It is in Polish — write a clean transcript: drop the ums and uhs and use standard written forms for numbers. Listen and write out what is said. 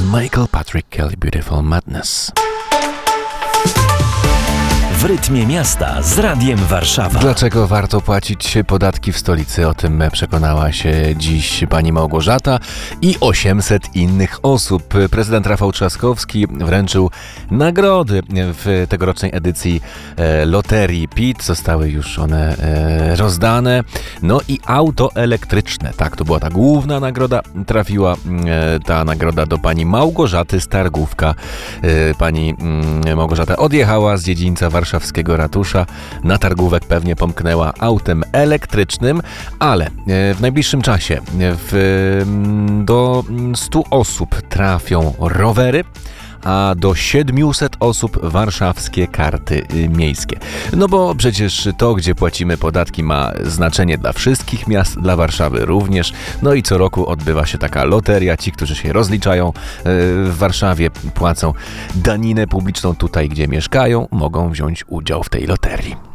Michael Patrick Kelly, Beautiful Madness. W rytmie miasta z Radiem Warszawa. Dlaczego warto płacić podatki w stolicy? O tym przekonała się dziś pani Małgorzata i 800 innych osób. Prezydent Rafał Trzaskowski wręczył nagrody w tegorocznej edycji loterii PIT. Zostały już one rozdane. No i auto elektryczne. Tak, to była ta główna nagroda. Trafiła ta nagroda do pani Małgorzaty z Targówka. Pani Małgorzata odjechała z dziedzińca warszawskiego ratusza, na targówek pewnie pomknęła autem elektrycznym, ale w najbliższym czasie do 100 osób trafią rowery, a do 700 osób warszawskie karty miejskie. No bo przecież to, gdzie płacimy podatki, ma znaczenie dla wszystkich miast, dla Warszawy również. No i co roku odbywa się taka loteria. Ci, którzy się rozliczają w Warszawie, płacą daninę publiczną tutaj, gdzie mieszkają, mogą wziąć udział w tej loterii.